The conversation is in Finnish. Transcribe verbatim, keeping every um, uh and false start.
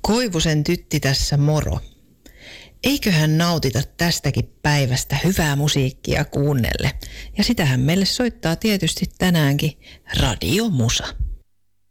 Koivusen tytti tässä moro. Eiköhän nautita tästäkin päivästä hyvää musiikkia kuunnelle. Ja sitähän meille soittaa tietysti tänäänkin Radio Musa.